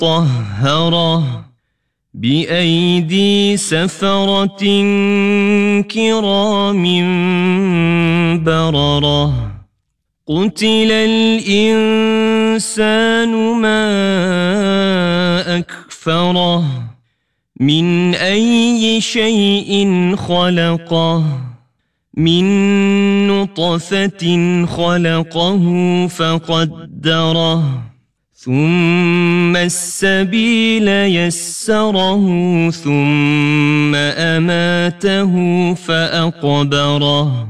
طهره بأيدي سفرة كرام بررة قتل الإنسان ما أكفره من أي شيء خلقه من نطفة خلقه فقدره ثم السبيل يسره ثم أماته فأقبره